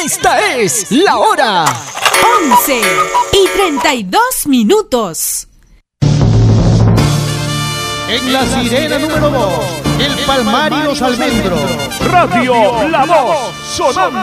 Esta es la hora. 11:32. En la sirena número 2, el Palmarios Almendro. Radio La Voz, sonando